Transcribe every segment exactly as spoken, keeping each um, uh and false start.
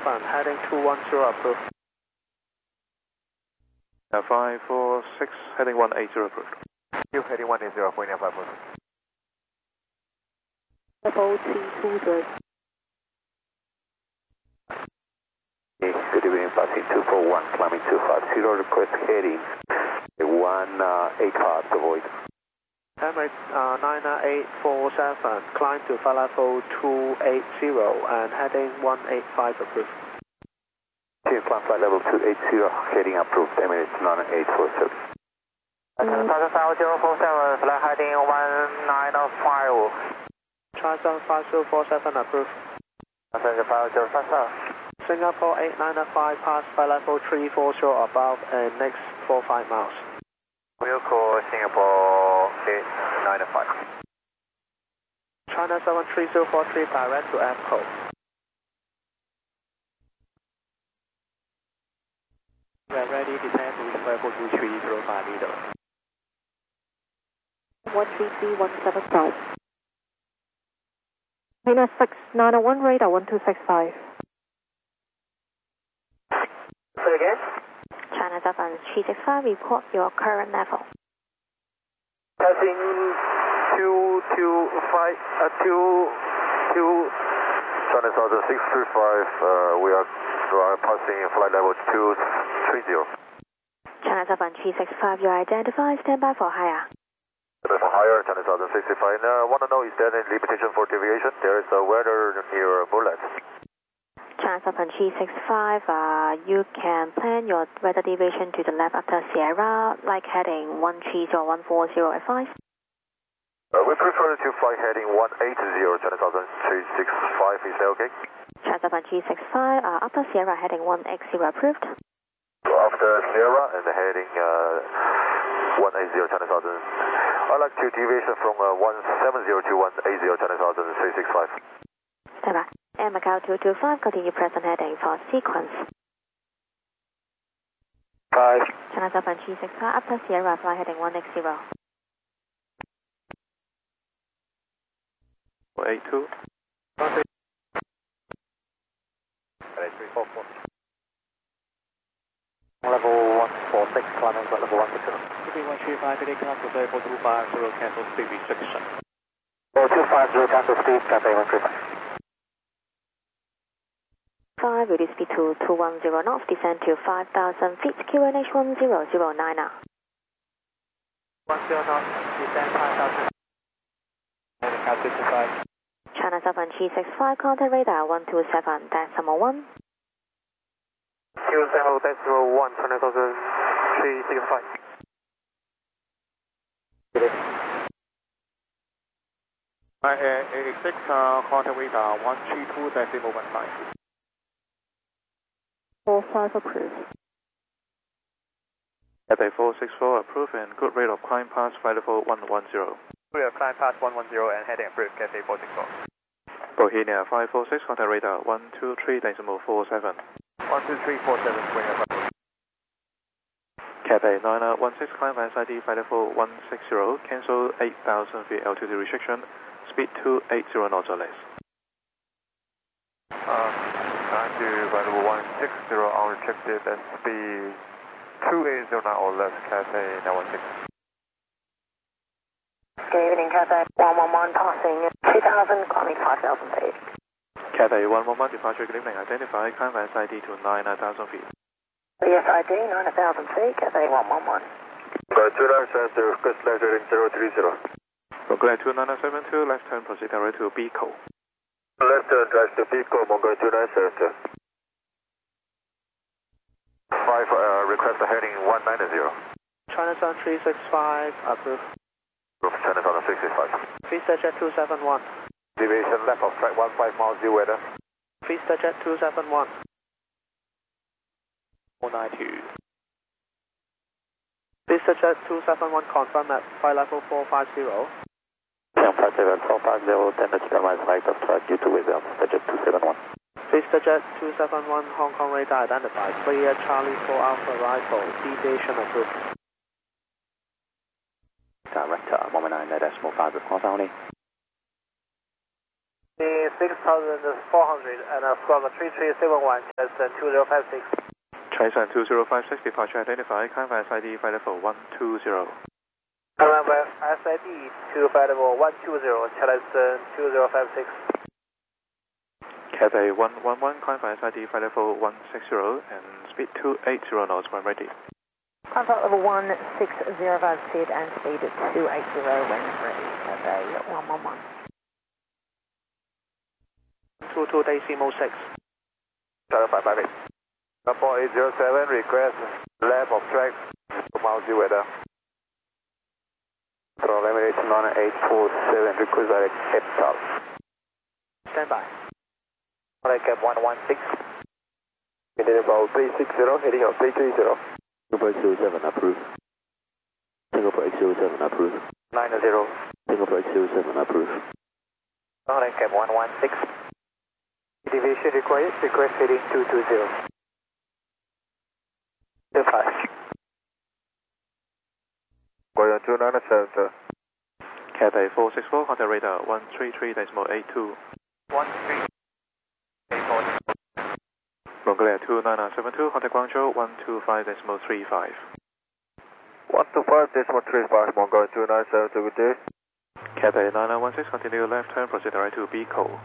Heading two one zero approved. Uh, five four six, heading one eight zero approved. You heading one eight zero, for India five four. Level T two zero. Good evening, passing two four one, climbing two five zero, request heading one eight five, avoid. Emirates uh, nine eight four seven, climb to flight level two eight zero and heading one eight five approved. Team climb flight level two eight zero, heading approved, Emirates nine eight four seven. Charter five zero four seven, flight heading one nine five. Charter five zero four seven approved. Charter five zero five seven. Singapore eight nine five, pass flight level three four zero above and next four five miles. We'll call Singapore eight nine five. China seven three zero four three, direct to Echo. We are ready, descend to level two three zero five meter. one three three one seven five. China six nine one, radar one two six five. Say again? China seven three six five, report your current level. Passing two two five, uh, two two. China Southern six three five, uh, we are uh, passing flight level two three zero. China seven three six five, you identify, stand by for higher. For higher, China Southern sixty-five. Uh, want to know, is there any limitation for deviation? There is a weather near Bullet. China seven three six five, uh, you can plan your weather deviation to the left after Sierra, like heading one three zero one four zero advice. Uh, we prefer to fly heading one eight zero, China Southern three six five, is that okay? China seven three six five, uh, after Sierra heading one eight zero approved. So after Sierra and heading uh, one eight zero, China Southern, I'd like to deviation from uh, one seven zero to one eight zero, China Southern three six five. Stand by. Air Macau two two five, continue present heading for sequence. Five. China seven three six five, after Sierra, fly heading one eight zero. eight two. three four four. Level one four six, climbing flight level one six zero. one three five, today come to level two five zero, cancel speed restriction. four two five zero, cancel speed, Cathay one three five. five, reduce speed to two one zero knots, descend to five thousand feet, Q N H one zero zero nine now. one zero knots, descend five thousand. Heading Cat sixty-five. China seven three six five, contact radar one two seven, decimal one. Q seven decimal one, China Southern three six five. I A six, uh, contact radar one three two decimal one five. four five approved. Cathay four six four approved and good rate of climb past flight level one one zero. We are climb past one one zero and heading approved, Cathay four six four. Bohemia five four six, contact radar one two three decimal four seven. one two three four seven, swing up. Cathay nine one six, climb S I D flight level one six zero, cancel eight thousand feet altitude restriction, speed two eight zero knots or less. Uh, nine to flight level one six zero, unrestricted and speed two eight zero knot or less, Cathay nine one six. Good evening, Cathay one one one, passing two thousand, climbing five thousand feet. Cathay one one one, departure good evening, identify, climb S I D to nine thousand feet. Yes, I D, nine thousand feet, Cathay one one one. Go to nine seven two, request left heading zero three zero. Mongolian two nine seven two, left turn proceed direct to Biko. Left turn drive to Biko, Mongolian two nine seven two. five, uh, request a heading one nine zero. China seven three six five, approved. Group China Southern sixty-five. Vista Jet two seven one. Deviation left of track one five miles due weather. Vista Jet two seven one. four nine two. Vista Jet two seven one, confirm at flight level four five zero. five seven four five zero, ten miles right of track due to weather. Vista Jet two seven one. Vista Jet two seven one, Hong Kong radar identified. Clear Charlie four Alpha Rifle, deviation approved. Director, one nine decimal five, report only. C six thousand four hundred and uh, from three three seven one, Cessna two zero five six. Cessna two zero five six, departure identified, climb via S I D, flight level one two zero. Climb via S I D to flight level one two zero, Cessna two zero five six. Cathay one one one, climb via S I D, flight level one six zero, and speed two eight zero knots when ready. Climb flight level one six zero five seat and speed two eight zero when ready. Cathay one one one. two two decimal six. Tower five five eight. Four eight zero seven, request left of track, multi weather. Control Emirates nine eight four seven, request direct Cape Town. Stand by. Alright, Cap one one six. Heading about three six zero, heading out three three zero. Singapore X zero seven approved. Singapore X zero seven approved. nine zero. Singapore X zero seven approved. Alright, Cap one one six. Deviation required, request heading two two zero. Stand by. Going two nine seven, sir. Cathay four six four, contact radar one three three decimal eight two. one three eight four. Mongolia two nine nine seven two, contact Guangzhou one two five decimal three five. one two five decimal three five, Mongolia two nine seven two, good day. Cathay nine nine one six, continue left turn, proceed direct to B C O.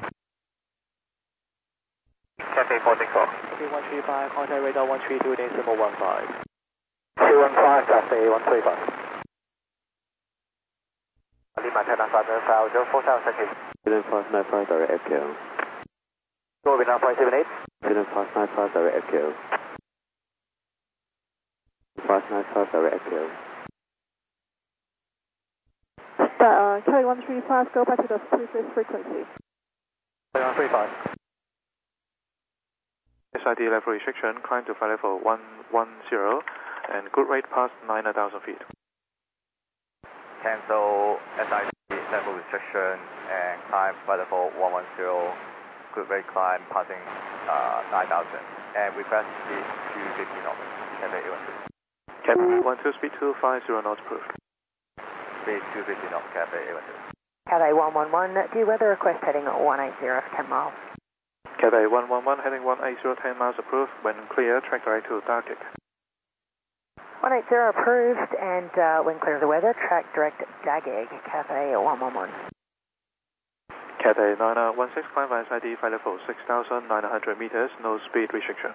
Cathay four six four. one three five, contact radar one three two decimal one five. two one five, Cathay one three five. Lima ten nine five zero zero four seven, thank you. Finland five nine five direct F K O. Northern nine five seven eight. Finland five nine five direct F K O. five nine five direct F K O. Uh, Kelly one three five, go back to the previous frequency. one three five. S I D level restriction, climb to flight level one one zero, and good rate past nine thousand feet. Cancel S I D level restriction and climb flight level one one zero, good rate climb passing uh, nine thousand, and request speed two fifty knots, Cathay eight one two. Cathay one two, speed two five zero knots approved. Speed two fifty knots, Cathay eight one two. Cathay one one one, do weather request heading one eight zero for ten miles. Cathay one one one, heading one eight zero, ten miles approved. When clear, track direct to Dargig. one eight zero approved, and uh, when clear of the weather, track direct Dargig, Cathay one one one. Cathay nine nine one six, climb via S I D, flight level six thousand nine hundred meters, no speed restriction.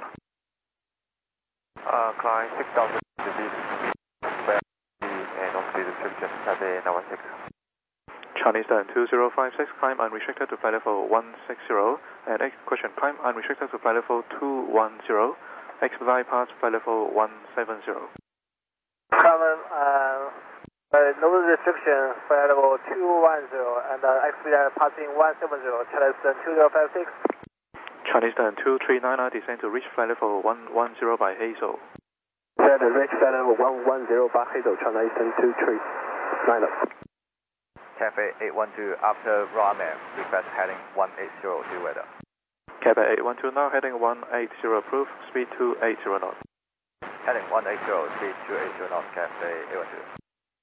Uh, climb six thousand feet, and no speed restriction, Cathay nine one six. Chinese turn two zero five six, climb unrestricted to flight level one six zero, and next question, climb unrestricted to flight level two one zero, expedite past flight level one seven zero. Common, uh, uh, no restriction, flight level two one zero, and uh, expedite passing one seven zero, Cessna two zero five six. Chinese turn two three nine nine, descend to reach flight level one one zero by Hazel. Then reach flight level one one zero by Hazel, China Eastern two three nine zero. Cathay eight one two, after Ramen, request heading one eight zero, due weather. Cathay eight one two now, heading one eight zero approved, speed two eight zero knots. Heading one eight zero, speed two eight zero knots, Cathay eight one two.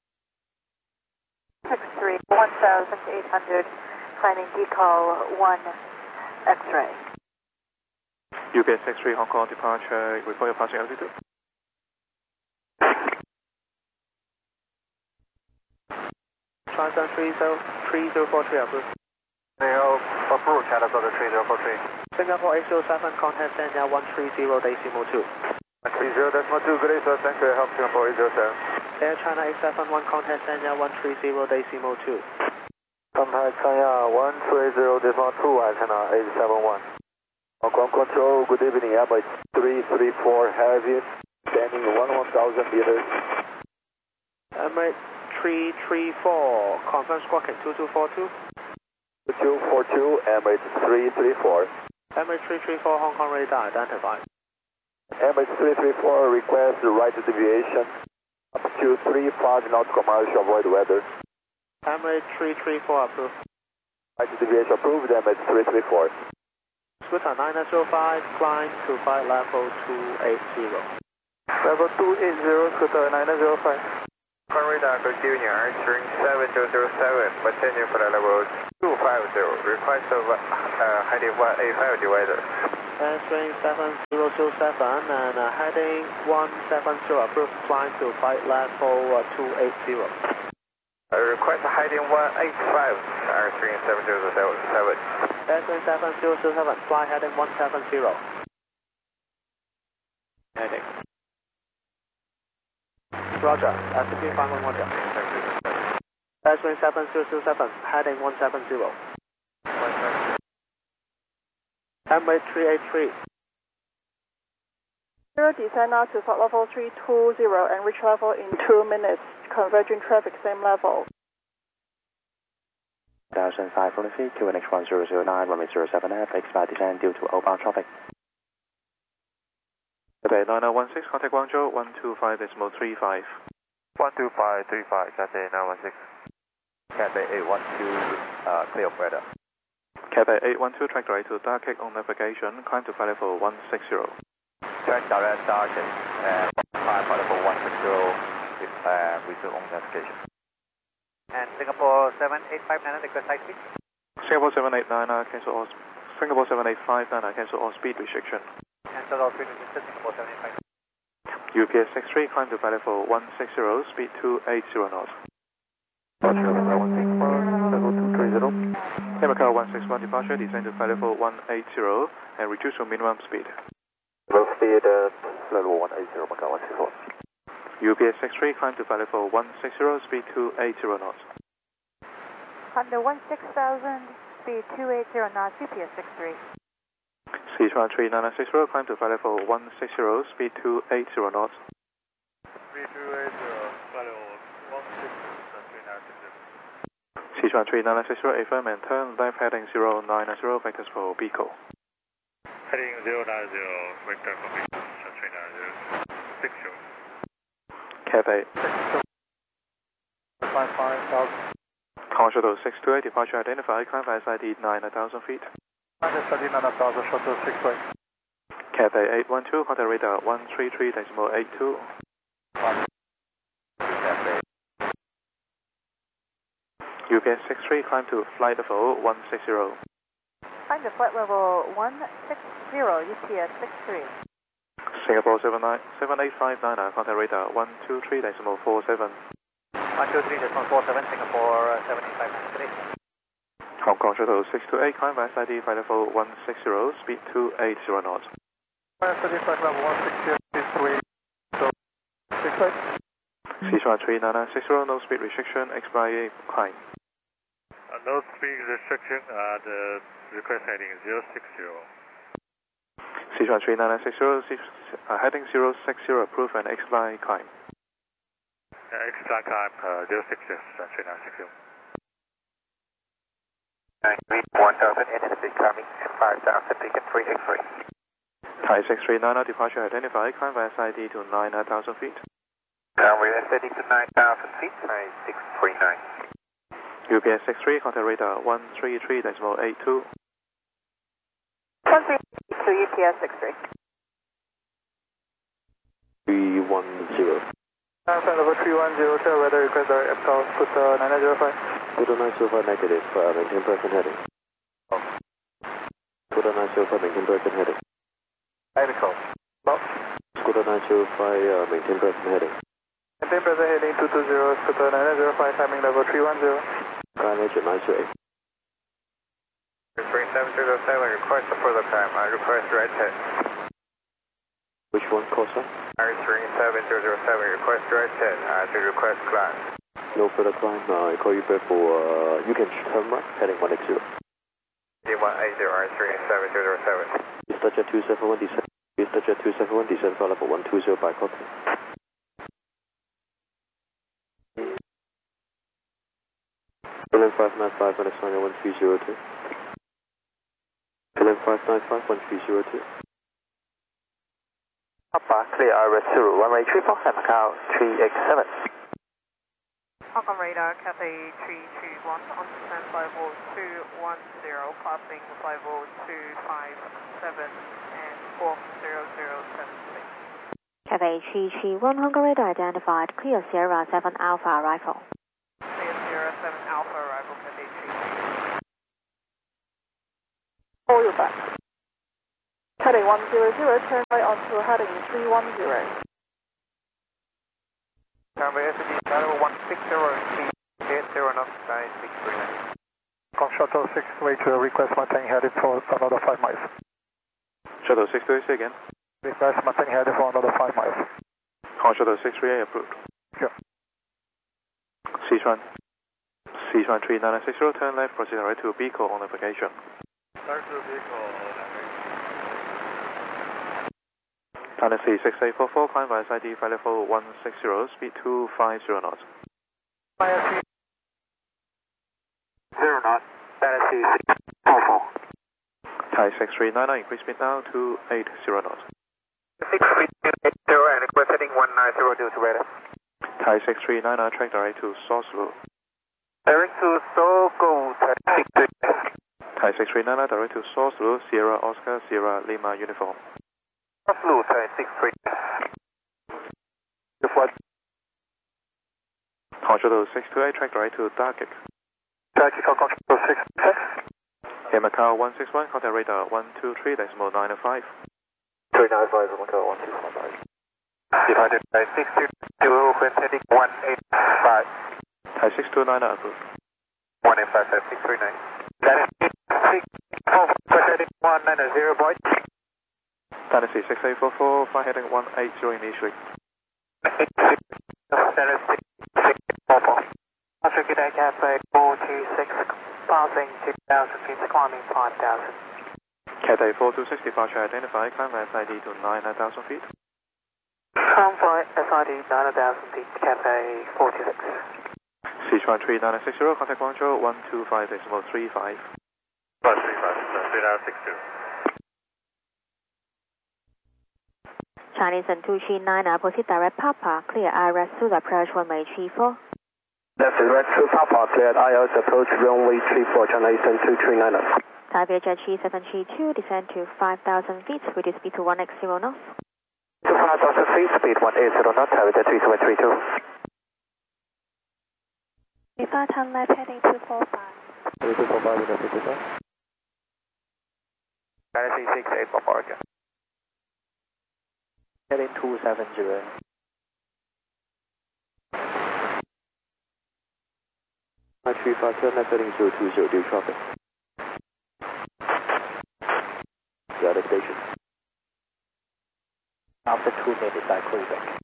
six three, one thousand eight hundred, climbing decal one X-ray. U P S six three, Hong Kong departure, report your passing altitude. Transfer three zero three zero four three approved. Approved, Cessna three zero four three. Singapore eight zero seven, contact Sanya one three zero decimal two. three zero decimal two, good day, sir. Thanks for your help, Singapore eight zero seven. Air China eight seven one, contact Sanya one three zero decimal two. Contact China one three zero decimal two, China eight seven one. Ground control, good evening, Airbus three three four, heavy, standing one thousand meters. Emirates three three four, confirm squawking two two four two. two four two, Emirates three three four. Emirates three three four, Hong Kong radar identified. Emirates three three four, request right deviation up to three five nautical miles to avoid weather. Emirates three three four approved. Right deviation approved, Emirates three three four. Scooter nine zero five, climb to flight level two eight zero. Level two eight zero, Scooter nine zero five. Radar for Junior, answering seven zero zero seven, maintaining flight level two five zero, request of uh, heading one eight five divider. Answering seven zero zero seven and uh, heading one seven zero, approved climb to flight level uh, two eight zero. Uh, request heading one eight five, answering seven zero zero seven. Answering seven zero zero seven, fly heading one seven zero. Heading. Roger, S P five one Roger. Answering seven zero zero seven, heading one seven zero. M eight three eight three. Zero descend now to flight level three two zero and reach level in two minutes. Converging traffic same level. one thousand five hundred feet, Q N H one zero zero nine, runway zero seven F, expect descent due to outbound traffic. Okay, nine zero one six, contact Guangzhou, one two five decimal three five. one two five three five, Cathay nine one six. Cathay eight one two, uh, clear of weather. Cathay eight one two, track right to Darkig on navigation, climb to flight level one six zero. Track direct Darkig, and climb flight level one six zero, with, uh, resume on navigation. And Singapore seven eight five nine, request high speed. Singapore seven eight nine, uh, cancel all, Singapore seven eight five nine, uh, cancel all speed restriction. Cancel all speed restriction, Singapore seven eight five. U P S six three, climb to flight level one six zero, speed two eight zero knots. Roger, one six four, level two three zero. Macau one six one, departure, descend to flight level one eight zero, and reduce your minimum speed. Low speed, uh, level one eight zero, Macau one six four. U P S six three, climb to flight level one six zero, speed two eight zero knots. Honda one six thousand, speed two eight zero knots, U P S six three. Sichuan three nine nine six zero, climb to flight level one six zero, speed two eight zero knots. three two eight zero, flight level one six three nine six zero. Sichuan three nine nine six zero, affirm and turn left heading zero nine nine zero, vectors for Bico. Heading zero nine zero, vector for Bico, three nine zero six zero. Cathay. five five thousand. Con Shuttle six two eight, departure identified, climb S I D nine thousand feet. nine thousand, shuttle six way. Cathay eight one two, contact radar one three three decimal eight two. U P S six three, climb to flight level one six zero. Climb to flight level one six zero, U P S six three. Singapore seven eight five nine, contact radar one two three decimal four seven. one two three decimal four seven, Singapore seven eight five nine. Hong Kong Shuttle six two eight, climb S I D flight level one six zero, speed two eight zero knots. S I D flight level one six zero, speed three, so six eight. Sichuan three nine nine six zero, no speed restriction, X Y A climb. Uh, no speed restriction, uh, the request heading is zero six zero. Sichuan three nine nine six zero, uh, heading zero six zero, approved and X Y climb. Uh, X Y climb, uh, zero six zero, three nine six zero. one thousand eight hundred feet coming, and five thousand beacon three eight three. Thai six three nine, departure identified, climb S I D to nine thousand feet. Runway S I D to nine thousand feet, Thai six three nine. U P S six three, contact radar one three three decimal eight two. one three two, U P S six three. three one zero. Uh, flight level three one zero, tell weather request direct F call, put uh, nine zero five. Put a nine zero five negative, uh, maintain present heading. Oh. Put a nine zero five, maintain present heading. Medical. Stop. Put a nine zero five, uh, maintain present heading. Maintain present heading two two zero, put a nine zero five, timing level three one zero. Climb engine nine zero eight. Spring seven zero seven, request a further climb, I request right head. Which one, Costa? I Spring seven zero seven, request right head, I to request climb. No further climb, uh, I call you back for, uh, you can turn right, heading one eight zero. D one eight zero, I Spring seven zero seven. Vista Jet two seven one, descend. Vista Jet two seven one, descend flight level one two zero by copy. Berlin five nine five, Alexander one three zero two. Berlin five nine five, one three zero two. Papa, clear I R S zero, runway three four, Macau three eight seven. Hong Kong radar, Cathay three two one, on descent level two one zero, passing level two five seven and four zero zero seven six. Cathay three three one, Hungary radar identified, clear Sierra seven Alpha arrival. Clear Sierra seven Alpha arrival, Cathay three three. Hold you back. Heading one zero zero, turn right onto heading three one zero. Runway S D zero one six zero, eight zero knots, nine six three nine. Con Shuttle six way to request maintain heading for another five miles. Shuttle six two eight, say again. Request maintain heading for another five miles. Con Shuttle six three eight approved. Sure. Sichuan. Sichuan three nine six zero, turn left, proceed right to Beagle on navigation. Start to Beagle on navigation. Tennessee six eight four four, climb via S I D flight level one six zero, speed two five zero knots. Zero knots, Tennessee six four four. Thai six three nine nine, increase speed now to eight zero knots. six three eight zero and request heading one nine zero due to radar. Thai six three nine nine, track direct to Soslo. Direct to Sogo, Thai six three. Thai six three nine nine, direct to Soslo, Sierra Oscar, Sierra Lima uniform. Soslo, Thai six three. Your flight. Control six two eight, track direct to Darkic. Darkic, Control six six. Here Macau one six one, contact radar one two three, decimal nine five. three nine five, Macau one two five. Divided by six two two, when heading one eight five. Thai six two nine nine approved. one eight five five six three nine. That is six four four, heading one nine zero, boy. Tennessee six eight four four, flight heading one eight zero initially. Tennessee six eight four four. Africa Day Cafe four two six, passing two thousand feet, climbing five thousand. Cathay four two six, departure identified, climb via S I D to nine thousand feet. Climb flight S I D nine thousand feet, Cathay four two six. Sichuan three nine six zero, contact Guangzhou one two five decimal three five. one three five, three nine six two. Chinese and two three nine, proceed direct Papa, clear I R S to the approach runway three four. That's direct to Papa, cleared I R S approach runway three four, China Eastern two three nine. Thai Vietjet G seven three two, descend to five thousand feet, reduce speed to one X zero knots. To five thousand feet, speed one eight zero knots, Thai Vietjet three seven three two. Before turn left, heading two four five. two four five, with a fifty-five. Tennessee six eight four four again. Heading two seven zero. nine three five, turn left heading zero two zero, due traffic. The other station. After two minutes, I call you back.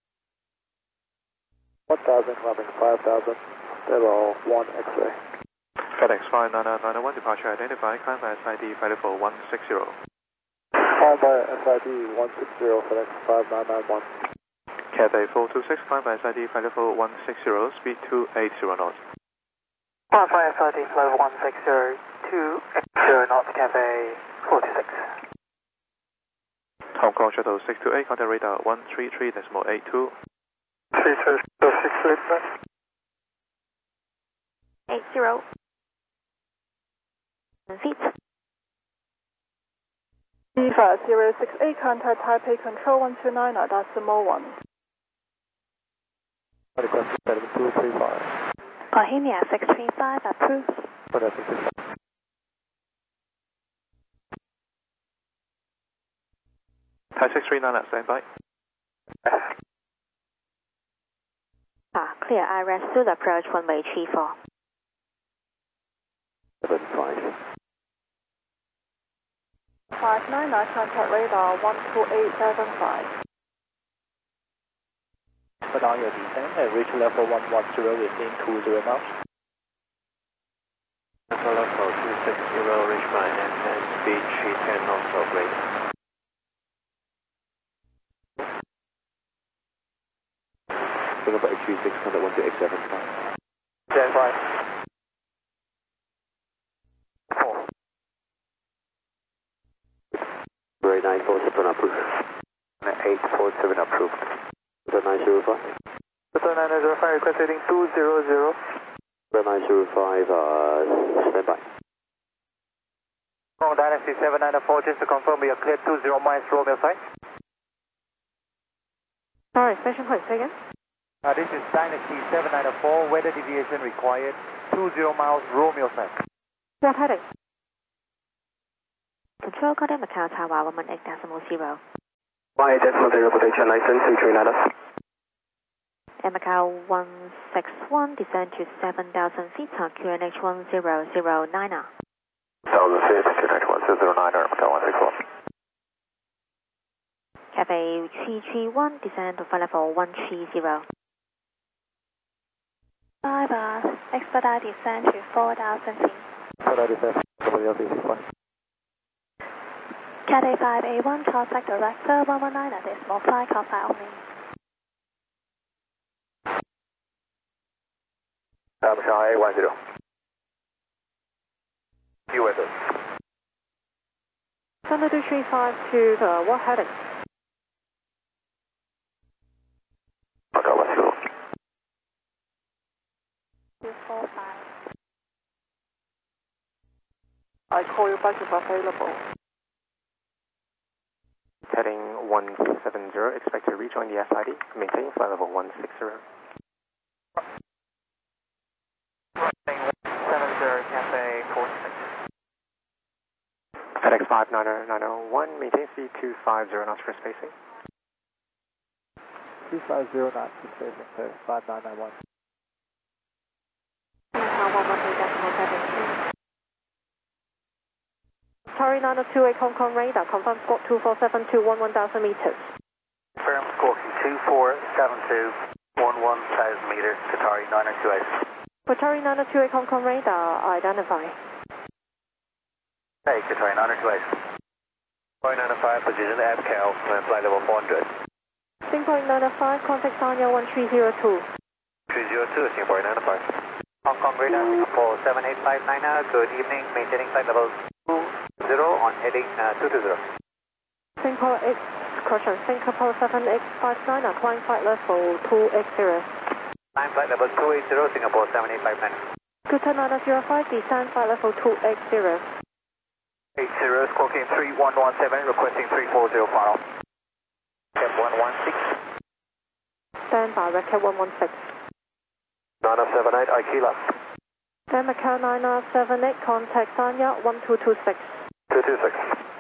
one thousand, climbing five thousand, level one X-ray. FedEx five nine nine one, departure identified, climb via S I D flight level one six zero. Climb by S I D one six zero, FedEx five nine nine one. Cathay four two six, climb by S I D flight level one six zero, speed two eight zero knots. Climb by S I D flight one six zero, two eight zero knots, Cathay four two six. Hong Kong Shuttle six two eight, contact radar one three three decimal eight two. three three six eight. eight zero. Feet. Viva zero six eight, contact Taipei Control one two nine, decimal one. Request seven two three five. Bohemia six three five, approved. Thai six three nine nine, stand by. Ah, clear I R S to the approach runway three four. seven five. five nine nine, contact radar one two eight seven five. Put on your descent and reach level one one zero within two zero knots. Control level two six zero, reach by and and speed three ten knots of radar. Singapore X three six, contact one two X seven five. Stand by. Four. nine four seven approved. eight four seven approved. nine zero five. nine zero five, request heading two zero zero. nine zero five, uh, stand by. Hong Dynasty seven nine four, just to confirm we are clear two zero miles Romeo side. Station point, say again? Uh, this is Dynasty seven nine four, weather deviation required, two zero miles, Romeo set. What heading? Control Golden Macau Tower one one eight decimal zero. one eight decimal zero, protection license, three three nine. Air Macau one six one, descend to seven thousand feet on Q N H one zero zero nine. one thousand feet, Q N H one zero zero nine, Air Macau one six one. Cafe three three one, descend to flight level one three zero. five, uh, expedite descend to four thousand feet. Expedite descent, W L C six one. Cathay five A one, contact director one one nine at decimal five, call flight only. Um, Shanghai one zero. U S. Thunder two three five to the what heading? Macau one zero. two four five. I call you back if available. Heading one seven zero, expect to rejoin the S I D, maintain flight level one six zero. seven zero, Cafe four six. FedEx five nine zero nine zero one, maintain speed two five zero knots for spacing. two five zero knots for spacing, sir, five nine nine one. Macau one one eight decimal seven two. Atari nine oh two eight Hong Kong radar, confirm squawk two four seven two one one thousand meters. Confirm squawking two four seven two one one thousand meters, Qatari nine oh two eight. Atari nine oh two eight Hong Kong radar, identify. Hey, Qatari nine oh two eight. Qatari nine oh five, position F C A L, flight level four hundred. Singapore nine oh five, contact Sanya one three zero two. three zero two, Singapore nine oh five. Hong Kong radar, Singapore seven eight five nine, good evening, maintaining flight level two zero on heading uh, two two zero. Singapore X, correction, Singapore seven eight five nine, climb flight level two eight zero. Climb flight level two eight zero, Singapore seven eight five nine. Good turn nine zero five, descend flight level two eight zero. eight zero, squawking three one one seven, requesting three four zero final. Cap one one six. Stand by, Red one one six. nine oh seven eight, Aikila. Air Macau nine oh seven eight, contact Sanya one two two six. two two six.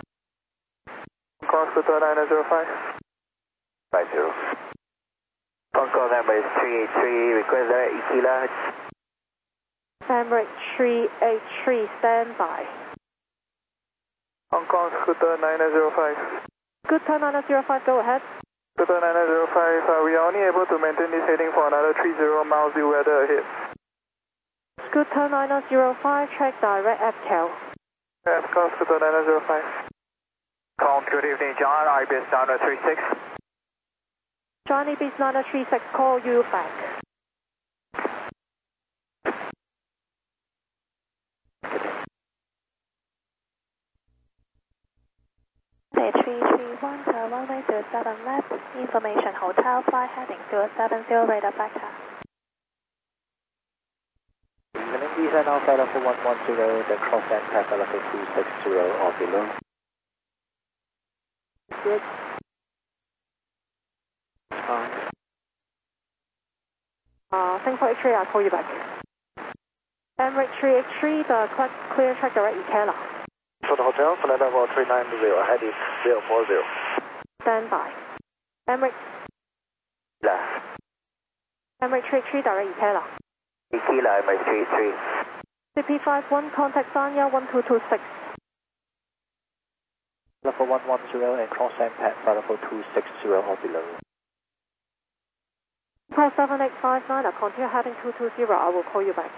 Cross Scooter nine zero five. five zero. Hong Kong number is three eight three, request direct Ikila. Emirates three eight three, stand by. Hong Kong Scooter nine zero five. Good turn nine zero five, go ahead. Scooter nine zero five, uh, we are only able to maintain this heading for another three zero miles due weather ahead. Good turn nine zero five, track direct F C A L. F C A L Scooter nine zero five. Calm, good evening, John, I B S nine oh three six. Johnny Beach nine three six, call you back. Day three three one, to runway zero seven left, information hotel, flight heading zero seven zero, radar factor. Evening, descend now flight level one one zero, then cross and pass flight level two six zero or below. Good. Fine. Uh, Singapore X three, I'll call you back. Emirates three X three, the clear track direct Ikela. For the hotel, flight level three nine zero, heading zero four zero. Stand by. Emirates. Left. Emirates three X three, direct Ikela. Ikila, Emirates three eight three. C P five one, contact Sanya one two two six. Level one one zero and cross and pass flight level two six zero or below. Press seven eight five nine, continue heading two two zero, I will call you back.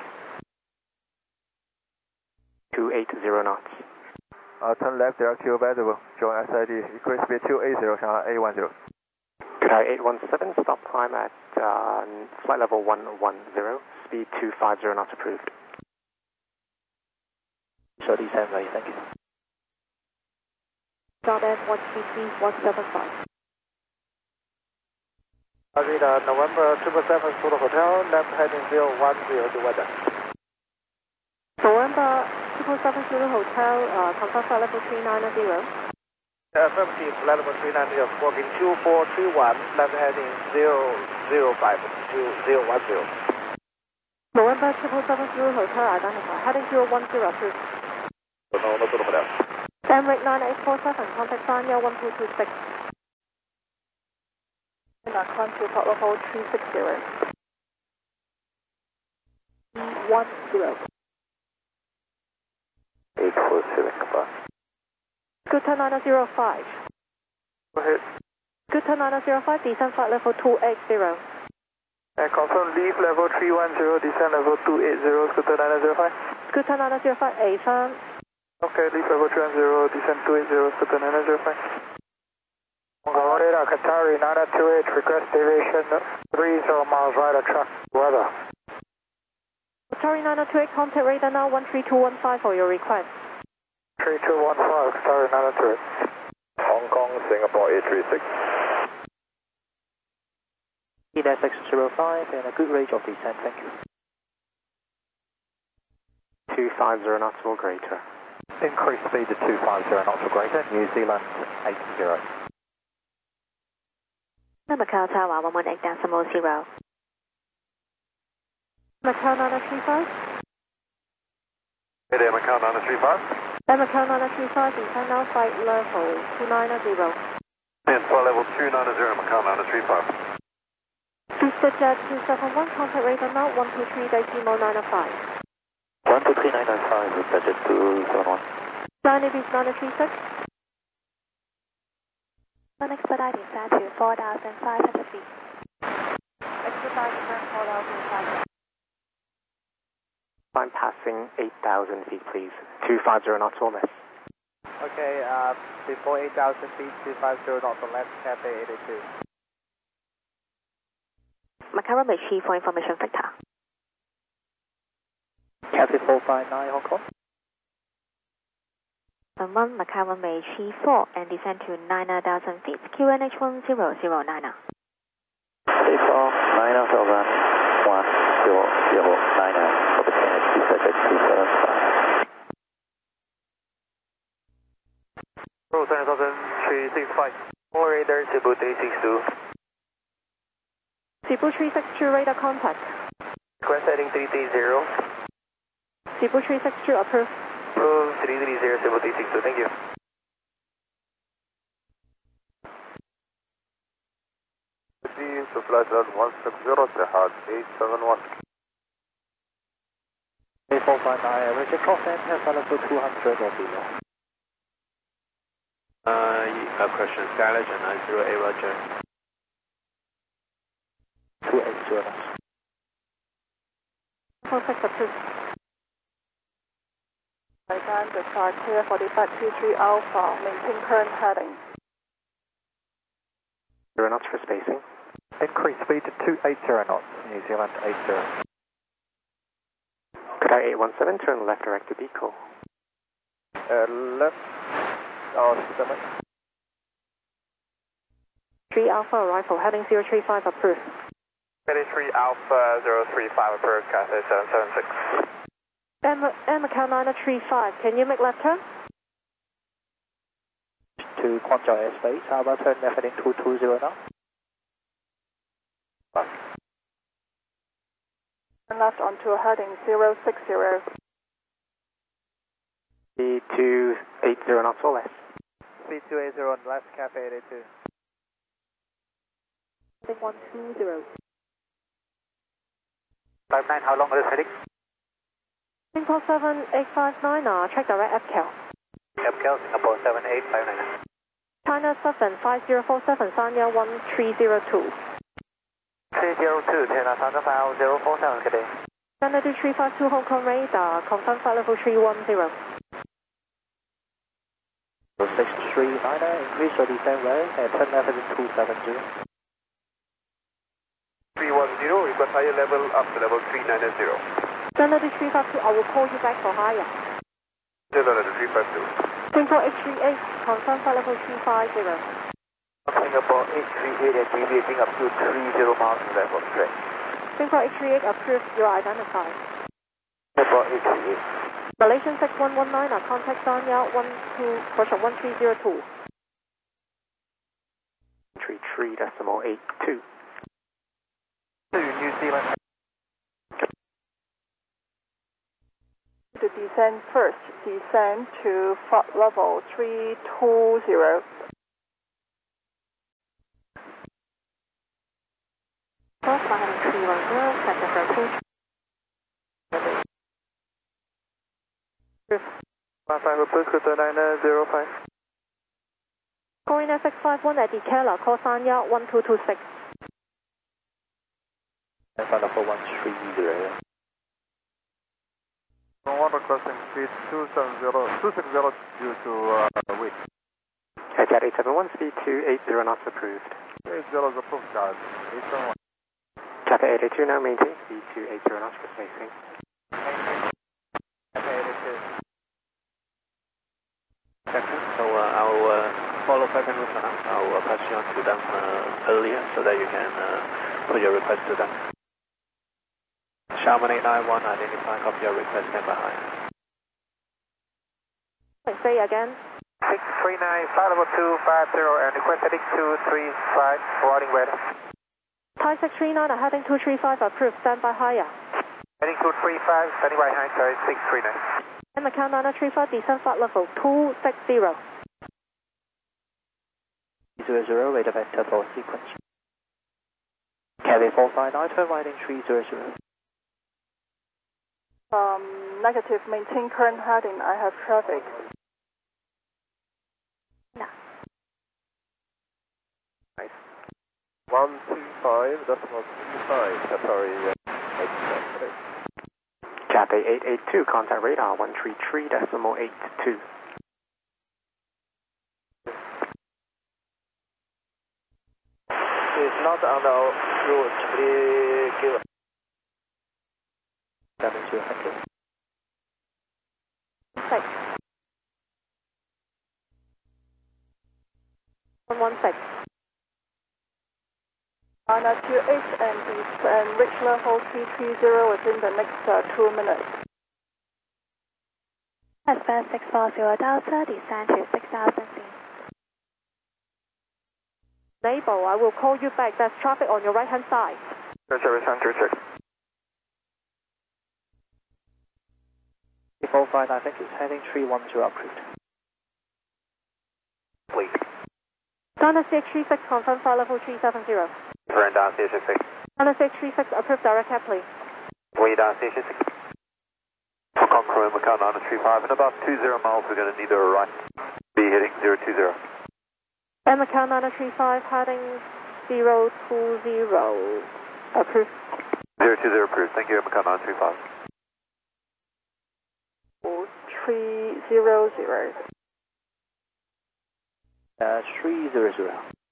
two eight zero knots. Uh, turn left, direct Q available. Join S I D, increase speed two eight zero, Shanghai A one zero. Good eye eight one seven, stop climb at uh, flight level one one zero, speed two five zero knots approved. So descend right, thank you. Start at one three three one seven five. I read uh, November triple seven to the hotel, left heading zero one zero to weather. November triple seven to the hotel, uh, confirm flight level three nine zero. Affirmative, flight level three ninety, squawking two four three one, left heading zero zero five two zero one zero. November triple seven zero hotel identified, heading zero one zero approved. No, no, no, no. Emirates nine eight four seven, contact Sanya one two two six. And our climb to top level three six zero. one zero. eight four seven, goodbye. Scooter nine zero five. Go ahead. Scooter nine zero five, descend flight level two eight zero. And confirm leave level three one zero, descend level two eight zero, Scooter nine zero five. Scooter nine zero five, A firm. Okay, leave level three one zero, descend two eight zero, Scooter nine zero five. Hong radar, Qatari nine two eight, request deviation three zero miles right of track weather. Qatari nine two eight, contact radar now one three two one five for your request. three two one five, Qatari nine two eight. Hong Kong, Singapore eight three six. E six zero five and a good range of descent, thank you. two five zero knots or greater. Increase speed to two five zero knots or greater, New Zealand eight zero. Macau Tower one one eight decimal zero. Macau nine three five. Hey there, Macau nine three five. Then Macau nine three five, descend now flight level two nine zero. And flight level two nine zero, Macau nine three five. Vista Jet two seven one, contact radar now one two three decimal nine five. one two three nine five, Vista Jet two seven one. China Beach nine three six. One expediting set to four thousand five hundred feet. Expediting set four thousand five hundred. I'm passing eight thousand feet, please. two five zero knots or less. Okay, uh, before eight thousand feet, two five zero knots or less, Cathay eighty-two. Macau runway three for information Victor. Cathay four five nine, Hong Kong. And one Macau runway three four and descend to nine thousand feet, Q N H one zero zero nine. three four nine thousand one zero zero nine, for the Vista Jet two seven five. Roll seven thousand three six five. More radar, Cebu three six two. Cebu three six two, radar contact. Request heading three three zero. Cebu three six two, approved. Approve three three zero, Cebu three six two, thank you. To flight level one six zero, Tehad eight seven one. A four five nine, Richard Cross and have flight level two hundred or below. Uh, a question, Skyline nine zero eight, Roger. two eight zero knots. Perfect, approved. Again, the start clear for the flight two three Alpha, maintain current heading. Zero knots for spacing. Increase speed to two eight zero knots, New Zealand eight zero. Qatar eight one seven, turn left direct to deco. Uh, left, oh, seven. three Alpha arrival, heading zero three five, approved. thirty-three Alpha zero three five, approved, Cathay seven seven six. M Macau nine three five, can you make left turn? To Guangzhou airspace, how about turn left heading two two zero now? Turn left onto a heading zero six zero. Speed two eight zero knots or less. Speed two eight zero, left, Cathay eighty-two. Heading one two zero. five nine, how long is this heading? Singapore seven eight five nine, uh, check direct F C A L. F C A L, Singapore seven eight five nine. China seven five zero four seven, Sanya one three zero two. three zero two, China Santa five zero four seven, good day. Kennedy three five two, Hong Kong radar, confirm flight level three one zero. six three nine, increase your descent well and turn left heading two seven zero. three one zero, request higher level up to level three nine zero. Kennedy three five two, I will call you back for higher. Zero level three five two. Singapore eight three eight, confirm flight level three five zero. Singapore eight three eight and deviating up to three zero miles level, correct. Singapore eight three eight, approved, you are identified. Singapore eight three eight. Malaysian six one one nine, uh, contact Sanya one two, question one three zero two. three decimal eight two. To New Zealand. To descend first, descend to flight level three two zero. Cross by heading three one zero, sector for approach. one five approach to nine zero five. Calling six five one at Keller, call Sanya one two two six. Flight level one three zero. one requesting speed two seven zero, two six zero due to uh, weight. Jet eight seven one, speed two eight zero knots approved. eight zero is approved, guys. eight seven one. Cathay eight eight two now maintain speed two eight zero knots for spacing. Cathay eight eight two. Captain, so uh, I'll uh, follow Falcon route for now. I'll uh, pass you on to them uh, earlier so that you can uh, put your request to them. Sharman eight nine one, identify, copy your request, stand by high. Say again. six three nine, flight level two five zero, and request heading two three five, forwarding weather. Thai six three nine, heading two three five, approved, stand by higher. Heading two three five, standing by high, sorry, six three nine. And Macau nine three five, descend flight level two six zero. zero zero, radar vector for sequence. Cathay four five nine, turn right in three zero zero. Um, negative, maintain current heading, I have traffic. Nice. one two five, decimal two five, Qatari eight. Cathay eight eight two, contact radar one three three decimal eight two. It's not on the route, please give seven two, thank you. Six. one one six. Nana two eight and, and reach level three three zero within the next uh, two minutes. Westbound six four zero Delta, descend to six thousand feet. Neighbor, I will call you back. There's traffic on your right hand side. Service one two six. four five nine, thank you. Heading three one zero approved. Please. Dana six three six, confirm flight level three seven zero. Turn down station six. Dana six three six, approved direct cap, please. Way down station six. For Concord, Macau nine three five, in about two zero miles, we're going to need a right. Be heading zero two zero. And Macau nine three five, heading zero two zero. Approved. zero two zero approved. Thank you, Macau nine three five. three zero zero. Uh, three zero zero.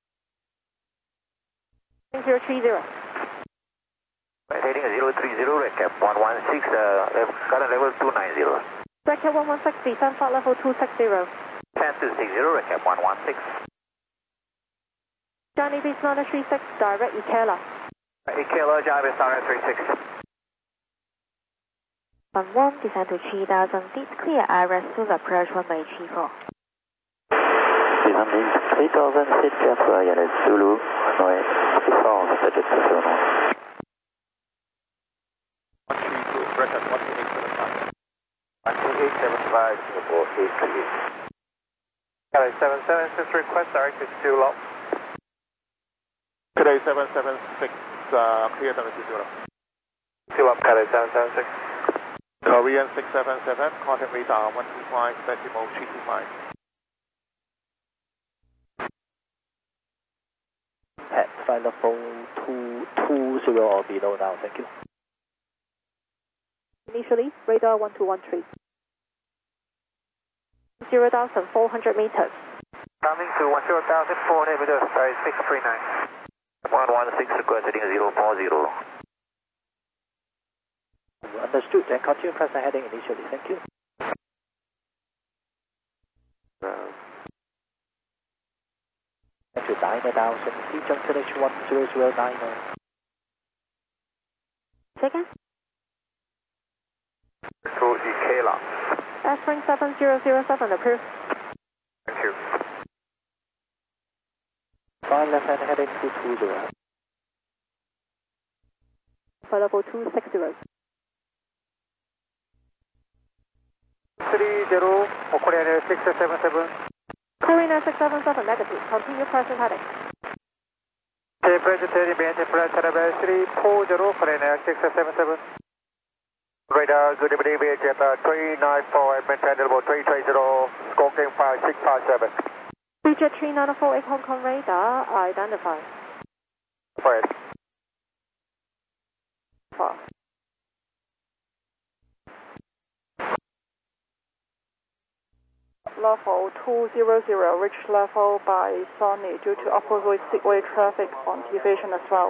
zero three zero. Heading zero three zero, recap one one six, uh, current level two nine zero. Recap one one six, descend flight level two six zero. ten two six zero, recap one one six. Johnny Beach nine three six, direct Ikela. Ikela, Johnny Beach nine three six. one one, descend to three thousand feet, clear iris, soon approach runway three four. Descending three thousand feet, clear to I L S Zulu, runway three four, subject to zero nine. one three two, record one two eight seven five. one two eight seven five, Singapore eight three eight. Hello, seven seven six, request directed to Lop. Today seven seven six, uh, clear seven two zero. To Lop, Hello, seven seven six. Korean six seven seven, contact radar one two five, decimal three two five. At flight level two two zero or below now, thank you. Initially, radar one two one three. zero thousand four hundred meters. Coming to one zero thousand four hundred meters, sorry, six three nine. one one six, request heading zero four zero. Understood, and continue press the heading initially, thank you. Uh, Thank you, nine thousand feet, junction H one zero zero nine. Second. To Ikela. S-Ring seven zero zero seven, approved. Thank you. five left hand heading two two zero. Flight level two six zero. three zero, Korean Air six seven seven. Korean Air six seven seven, negative. Continue present heading. Present heading, maintain flight level three four zero, Korean Air six seven seven. Radar, good evening, Vietjet three nine four, maintain level three three zero, squawking five six five seven. Vietjet three nine four, eight Hong Kong radar, identify. Fire. Far. Level two zero zero, reach level by Sony due to opposite seaway traffic on deviation as well.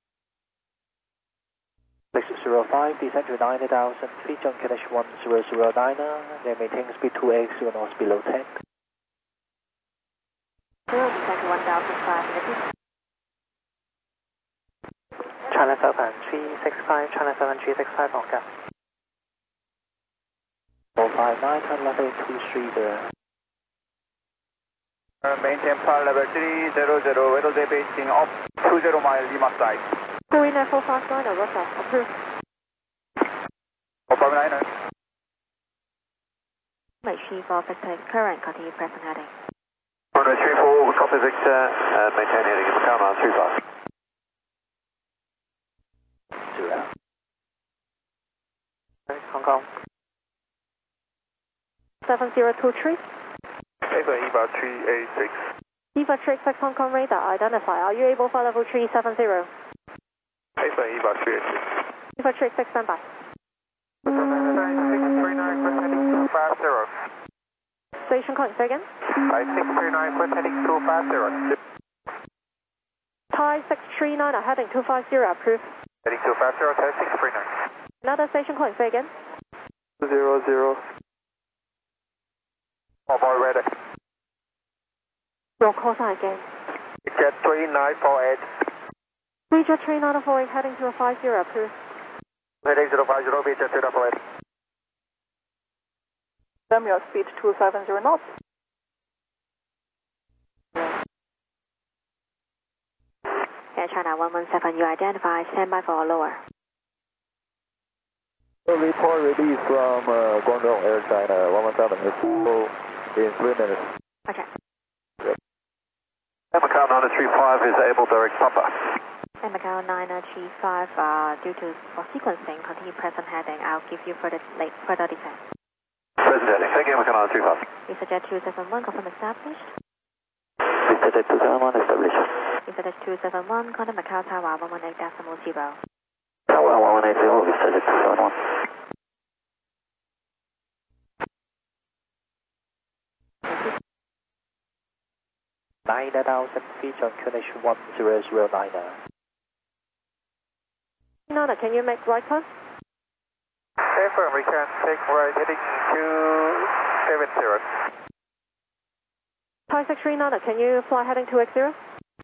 six zero five, descend to ninety thousand feet, on Knish one zero zero nine, then maintain speed two eight zero knots below ten. Descend to one thousand five hundred. China Southern three six five, China Southern three six five, on gap. four five nine, turn level two three zero. Uh, maintain flight level three zero zero, Weddell Beijing up two zero mile Lima side. Korean Air four five nine, Russia, approved. four five nine. Make sure for Victor current, continue present heading. Runway three four, copy Victor, uh, maintain heading in Macau nine three five. Zero. Hong Kong. seven zero two three. Eva Eva three eight six. Eva three eight six Hong Kong radar, identify. Are you able for level three seven zero? Eva Eva three eight six. Eva three eight six, stand by. six three nine, heading two five zero. Station calling, say again? Thai six three nine, heading two five zero. Thai six three nine, heading two five zero, approved. Heading two five zero, Thai six three nine. Another station calling, say again? Zero zero. Mobile ready. Your call sign again. Jet three nine four eight. Vietjet three nine four eight, heading zero five zero, approved. Heading zero five zero, Vietjet three nine four eight. Samuel, speed two seven zero knots. Air China one one seven, you identify, stand by for lower. Report release from uh, Guangdong Air China one one seven in three minutes. Okay. Air Macau nine three five is able direct Papa. Air Macau nine three five, uh, due to for sequencing, continue present heading. I'll give you further late, further descent. Present heading, thank you, Air Macau nine three five. EasterJet two seven one, confirm established. EasterJet two seven one established. EasterJet two seven one, contact Macau Tower one one eight decimal zero. Tower one one eight zero, EasterJet two seven one. nine thousand feet on Knish one zero zero nine. Nana, can you make right turn? Affirm, we can take right heading two seven zero. Thai six three Nana, can you fly heading two eight zero?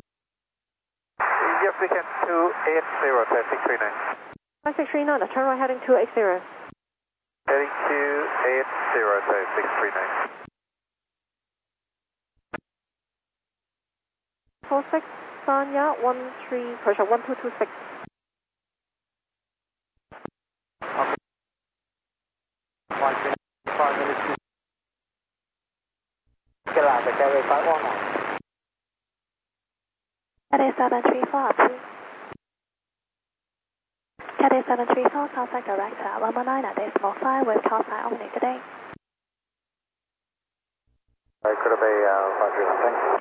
Yes, we can two eight zero, Thai six three nine. Thai six three Nana, turn right heading two eight zero. Heading two eight zero, Thai six three nine. four six, Sanya, one three, pressure one two two six. Five minutes, five minutes. Cái là the carry five one nine. Cathay seven three four, please. Cathay seven three four, contact director one one nine at decimal five with call sign only today. I could have a uh, five three one, thanks.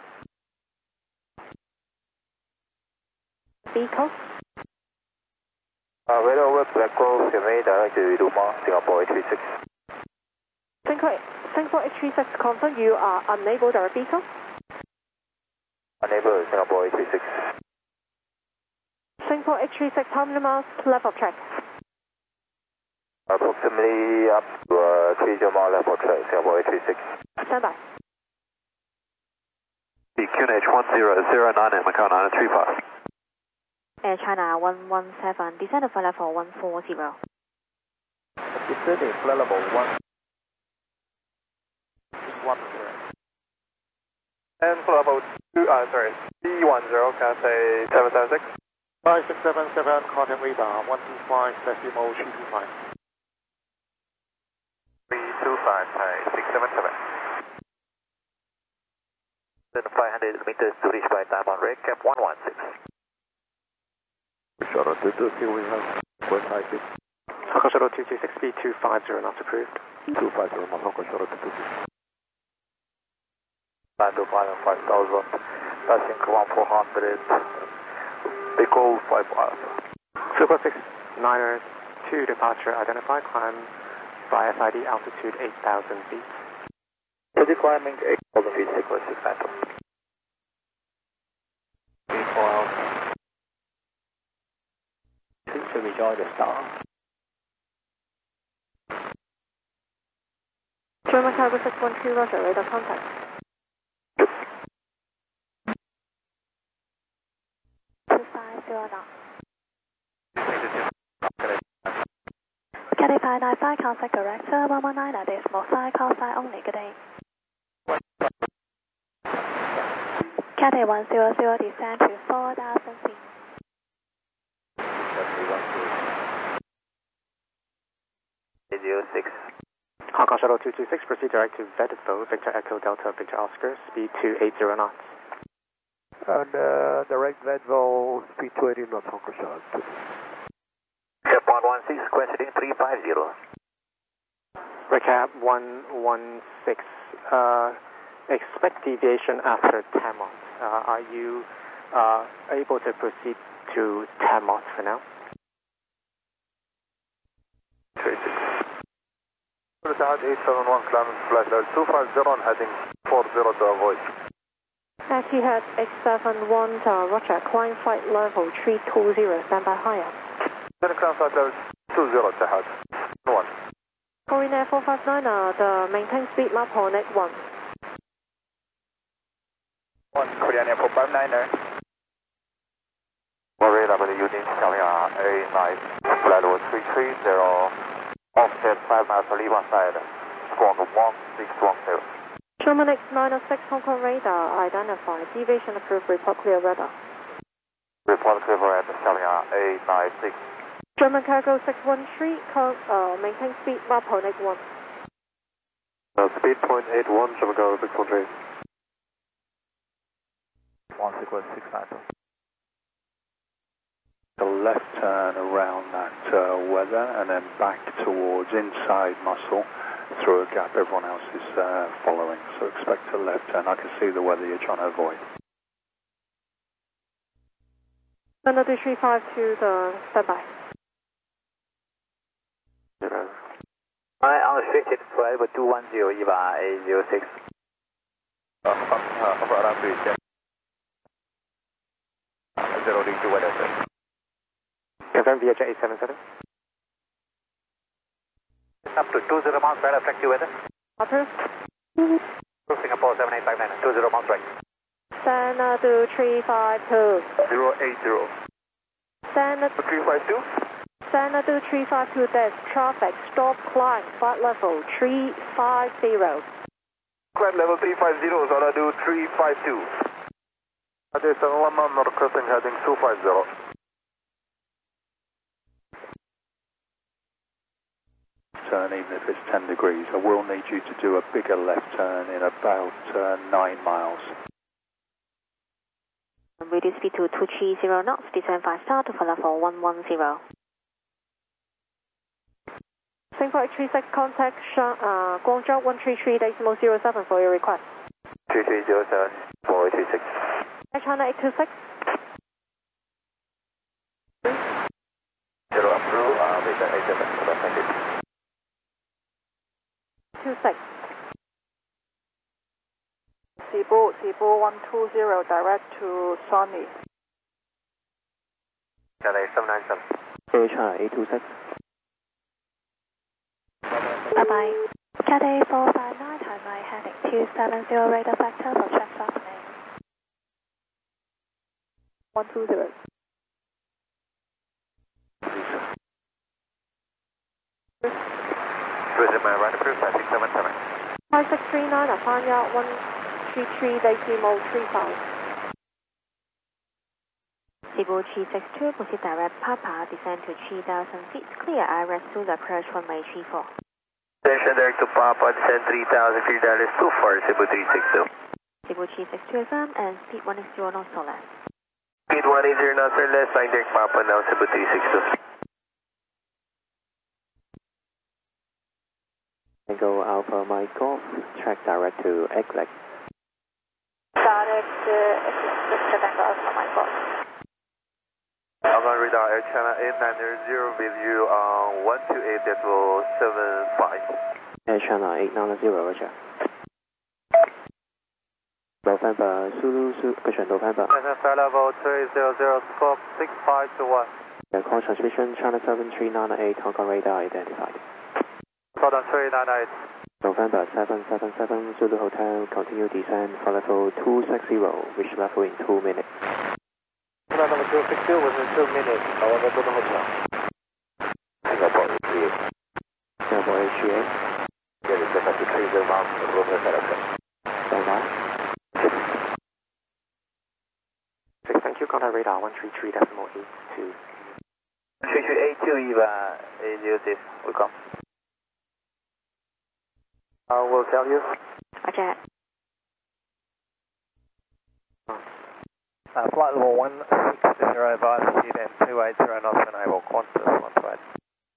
Beacon. Uh, right over Black Grove, you made direct to Duma, Singapore eight three six. Singapore, Singapore eight three six, confirm you are unable to beacon. Unable, Singapore eight three six. Singapore eight three six, how many miles left of track? Approximately up to uh, three zero mile left of track, Singapore eight three six. Stand by. Q N H one zero zero nine at Macau nine three five. Air China one one seven, descend to flight level one four zero. Descending flight level one. One zero. And flight level Uh, sorry, C one zero, Cathay seven seven six. five six seven seven, contact radar, one two five, decimal three two five. three two five, six seven seven. Then five hundred meters to reach by time on rate, cap one one six. Shuttle two two six, we have West High six. Hong Kong Shuttle two two six, speed two five zero, not approved. two five zero, Hong Kong Shuttle two two six. nine two five and five thousand, passing one four hundred, they go five miles. Super six niner two departure identified, climb via S I D altitude eight thousand feet. Steady climbing eight thousand feet, sequence six nine two. eight four Alpha. To rejoin the star. German Cargo six one two, Roger, radar contact. two five zero knots. Cathay five nine five, contact director, one one nine at decimal five, call sign only, good day. Cathay one zero zero, descend to four thousand feet. zero six. Hong Kong Shuttle two two six, proceed direct to Vedvo, Victor Echo Delta Victor Oscar, speed two eight zero knots. And uh, direct Vedvo, speed two eighty knots, Hong Kong Shuttle. Cap one one six, questioning three five zero. Recap one one six, uh, expect deviation after ten knots. Uh, are you uh, able to proceed to ten knots for now? eight seven one, climbing flight level two five zero and heading four zero to avoid. Etihad X seven one, uh, Roger, climb flight level three two zero, stand by higher. Then climb flight level two zero, Etihad one. Korean Air four five nine, uh, the maintain speed map Hornet one. one, Korean Air four five nine er. Radar W unit, Xiaoyang A nine, flight level three three zero. Offset five miles to leave on side, squawk one six one zero. German X nine oh six, Hong Kong radar identified, deviation approved, report clear radar. Report clear for at Xiaoyang A nine six. German Cargo six one three, uh, maintain speed map Hornet one. Uh, speed point eight one, German Cargo six one three. one sequence six nine two. A left turn around that uh, weather and then back towards inside muscle through a gap everyone else is uh, following. So expect a left turn. I can see the weather you're trying to avoid. Another three five two, the standby. Zero. I unrestricted flight level two one zero, E V A A zero six. Uh, uh, uh, around three, check. Uh, zero D two weather, sir. Confirm via Jet eight seven seven. Up to two zero miles right, effective weather. Approved. Singapore seven eight five nine, two zero miles right. Santa two three five two. zero eight zero. Santa three five two. Santa two three five two, there's traffic, stop climb, flight level three five zero. Climb level three five zero, Santa two three five two. Cathay seven one nine, requesting heading two five zero. Turn, even if it's ten degrees. I will need you to do a bigger left turn in about uh, nine miles. Reduce speed to two three zero knots, descend five star to flight level one one zero. Singapore three six, contact uh, Guangzhou one three three decimal zero seven for your request. three three zero seven, four eight three six. Air China eight two six. Zero approved, uh, we send eight seven, thank you. two six. Cebu, Cebu one two zero, direct to Sony. Cathay seven nine seven. Air China eight two six. Bye bye. Cathay four five nine, Hanwei heading two seven zero, radar vector for check opening. one two zero. Visit my right approved, six seven seven. five six three nine, Apanya one three three decimal three five. Cebu three six two, proceed direct Papa, descend to three thousand feet, clear I R S Zulu approach runway three four. Descend direct to Papa, descend three thousand feet, that is two four, Cebu three six two. Cebu three six two affirm and speed one eighty knots or less. Speed one eighty knots or less, line direct Papa now, Cebu three six two. Tango Alpha Mike Golf, track direct to Egleg. Started uh, Tango Alpha Mike Golf. Alpha radar Air China eight nine zero with you on one two eight decimal seven five. Air China eight nine zero, roger. November Zulu, Zulu, question November. Flight level three zero zero, scope six five two one. The call transmission, China seven three nine eight, Hong Kong radar identified. Call three nine eight. November seven seven seven, Zulu Hotel, continue descent for level two six zero, reach level in two minutes. Flight level two six zero within two minutes, however, Zulu Hotel. Singapore H G A. Singapore H G A. Get it, set up to three zero miles, room direction. Stand by. Thank you, contact radar one three three decimal eight two. three three eight two, Eva, eight zero six, welcome. I will tell you. Roger. Uh, flight level one six zero, advise speed and two eight zero knots enable, Qantas one two eight.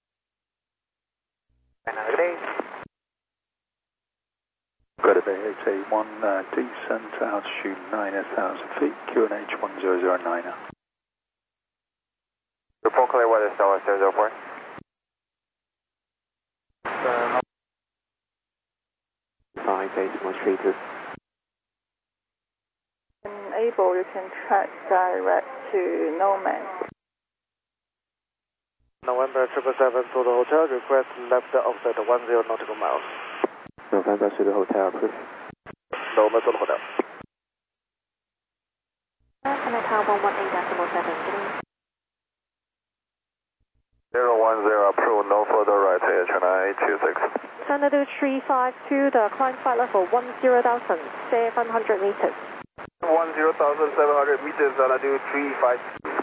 Good day. Good day, H A one, uh, descent altitude nine thousand feet, Q N H one zero zero nine. Report clear weather, Star zero zero four. Five decimal three two. Enable, you can track direct to Nomad. November triple seven to the hotel, request left offset one zero nautical miles. November to the hotel, approved. November to the hotel. Connect tower one one eight decimal seven, zero one zero, approved, no further right, Air China eight two six. Senator three five two, the climb flight level one zero thousand, seven hundred meters. one zero thousand seven hundred meters, altitude three five.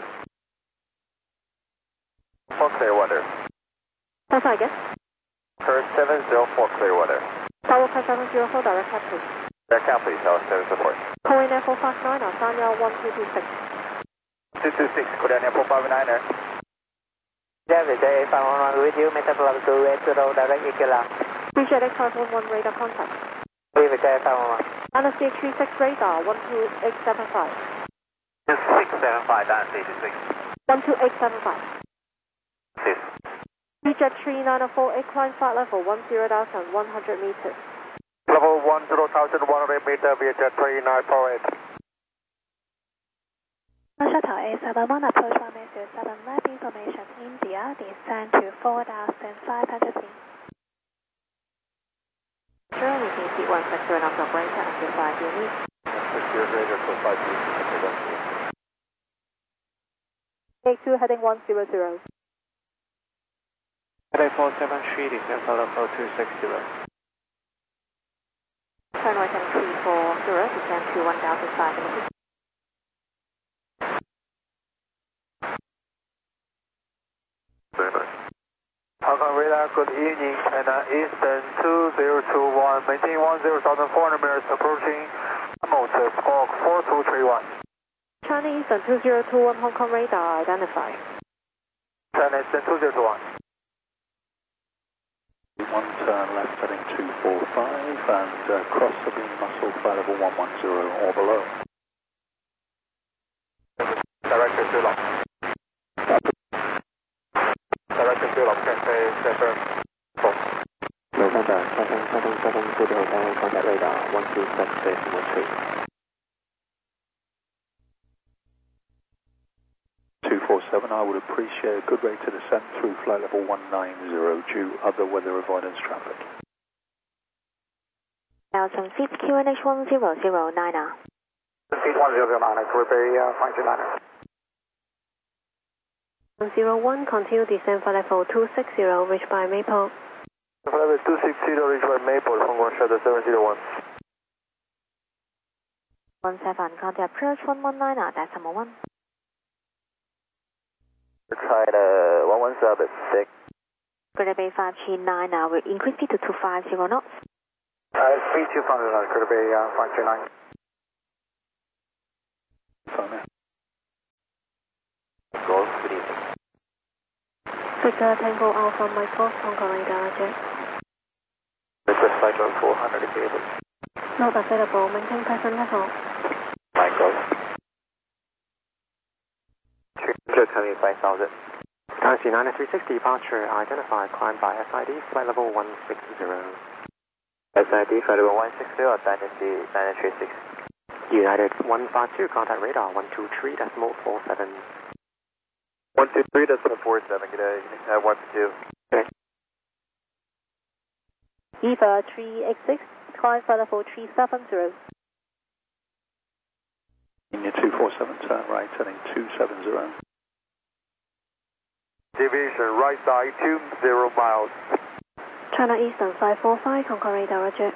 For clear weather. That's I guess. Curve seven zero four, clear weather. Tower five seven zero four, direct cap please. Direct cap please, our service support. Korean Air four five nine, Sanya one two two six. two two six, Korean Air four five nine. David, A five one one with you, Metaplan two eight zero, direct Ikela. B J X five one one radar contact. David, A five one one. N S C three six radar, one two eight seven five. six seven five, that's eighty-six. one two eight seven five. Yes. B J three nine four eight, climb flight level one zero thousand one hundred meters. Level one zero thousand one hundred meter, B J three nine four eight. Shuttle A seven one, approach runway zero seven left, information India, descend to four thousand five hundred feet. Sure, we can see one six zero knots operator until five units. A two heading one zero zero. Heading four seven three, descend for level two six zero. Turn right heading three four zero, descend to one thousand five hundred. Hong Kong radar, good evening, and uh, Eastern two zero two one, maintain one zero thousand four hundred meters, approaching almost uh, squawk four two three one. China Eastern two zero two one, Hong Kong radar identified. China Eastern two zero two one. One turn left heading two four five and uh, cross the beam muscle flight level one one zero or below. Director too long. Director too long, cafe, center. November seven seven seven to the hotel, contact radar one two six decimal three. two four seven, I would appreciate a good rate to descent through flight level one nine zero due other weather avoidance traffic. Thousand feet, Q N H one zero zero nine. Feet one zero zero nine, Quebec, uh, five two nine. one zero one, continue descent for level two six zero, reached by Maple. Level two six zero, reached by Maple, Hong Kong Shuttle seven zero one. one seven, contact approach one one nine, decimal one. China one one seven six. Greater Bay five three nine, now we'll increase speed to two five zero knots. Uh, three two five zero, Greater Bay uh, five three nine. Golf, good evening. Victor Tango Alpha Mike Fox, Hong Kong radar, Roger. Request flight level four hundred if able. Not available, maintain present level. Michael. Trigger coming five thousand. Galaxy nine three six departure identified, climb by S I D, flight level one six zero. S I D, flight level one six zero, Dynasty nine three six. United one five two, contact radar one two three decimal four seven. one two three decimal four seven, good day, uh, one two. Okay. Eva three eight six, climb flight level three seven zero. Linear two four seven, turn right, turning two seven zero. Deviation right side, two zero miles. China Eastern five four five, Hong Kong radar, Roger.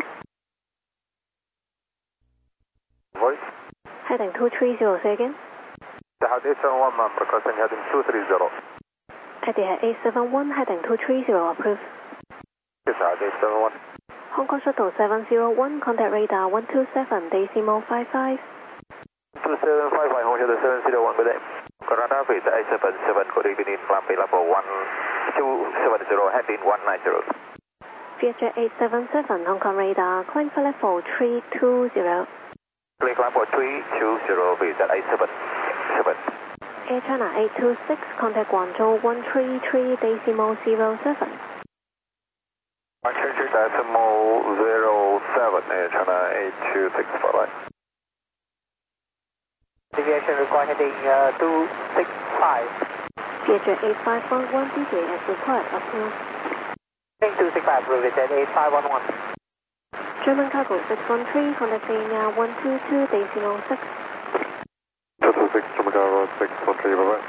Voice? Heading two three zero, say again. Etihad eight seven one, ma'am, requesting heading two three zero. Etihad eight seven one, heading two three zero, approved. Etihad eight seven one. Hong Kong Shuttle seven zero one, contact radar one two seven, decimal five five. two seven five five, Hong Kong Shuttle seven zero one, good day. Radar Vita eight seven seven, good evening, climb level one two seven zero, heading one nine zero. Vietjet eight seven seven, Hong Kong radar, climb for level three two zero. Clean climb for three two zero, Vietjet eight seven seven. Air China eight two six, contact Guangzhou one three three, decimal zero seven. one three three decimal zero seven, Air China eight two six, bye-bye. Deviation required heading uh, two six five. Vietjet eight five one one, D J as required, approved. Heading two six five, Vietjet eight five one one. German cargo six one three, contacting uh, one two two, decimal six. two two six, German cargo six one three, bye-bye.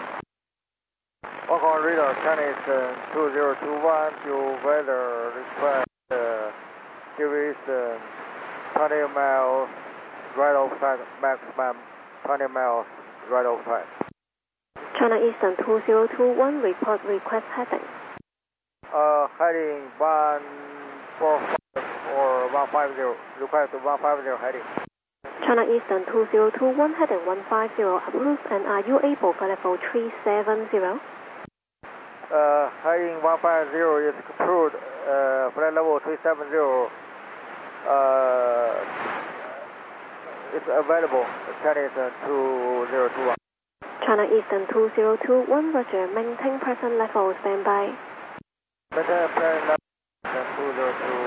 Hong Kong radar, Chinese uh, two zero two one, fuel weather request, uh, deviation twenty miles, right of sight, maximum twenty miles, right of sight. China Eastern two zero two one, report request heading. Uh, heading one four five or one five zero, request one five zero heading. China Eastern two zero two one, heading one five zero, approved, and are you able for level three seven zero? Uh, heading one five zero is approved, uh, flight level three seven zero, uh, it's available, Chinese uh, two zero two one. China Eastern two zero two one, roger, maintain present level, standby. Maintain present level, two zero two.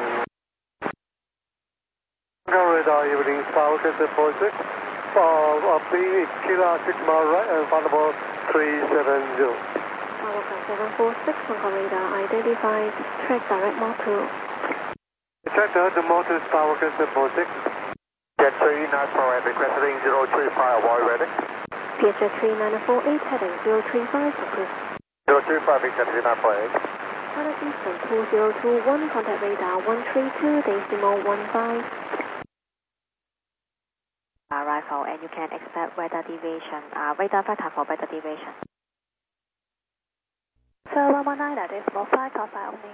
Radar evening, Falcon seven four six, uh, up the Kilo six mile right, and followable three seven zero. Falcon seven four six, Hong Kong radar, identified, track direct motor. Track the motor is Falcon seven four six. Jet three nine four eight, requesting zero three five, avoid ready. Vietjet three nine four eight, heading zero three five, approved. zero three five, Vietjet three nine four eight. China Eastern two zero two one, contact radar one three two, decimal one five. Arrival, and you can expect weather deviation, uh, radar factor for weather deviation. So one one nine, decimal five, call file only.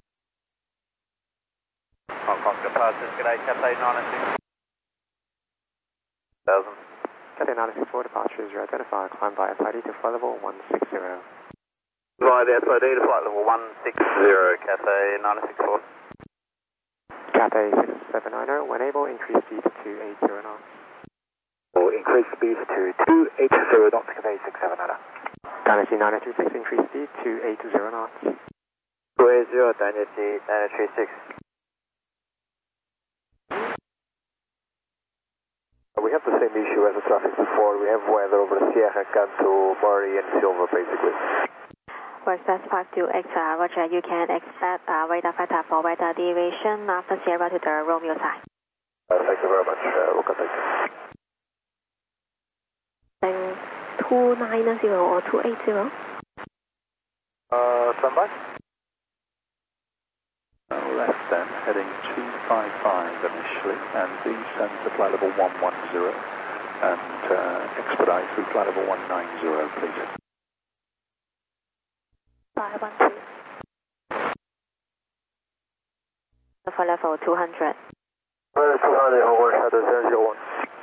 Hong Kong departures, good day, Cathay nine six thousand. Cathay nine six four departures, you identify, climb by S I D to flight level one six zero. Via the S I D to flight level one six zero, Cathay nine six four. Cathay six seven nine zero, when able, increase speed to two eight zero knots. Or increase speed to two eight zero knots, Cathay six seven nine zero. Dynasty nine three six, increase speed to eight zero knots. two eight zero, Dynasty nine three six. We have the same issue as the traffic before. We have weather over the Sierra, Canto, Murray, and Silver, basically. For specified to X, uh, roger, you can expect uh, radar factor for weather deviation after Sierra to the Romeo side. Uh, thank you very much, uh, Roka, thank you. Then two nine zero or two eight zero? Uh, standby. Uh, left then, heading two five five initially, and descend to flight level one one zero, and uh, expedite through flight level one nine zero, please. five one two. For level two hundred. Level two hundred, over Shadow seven zero one.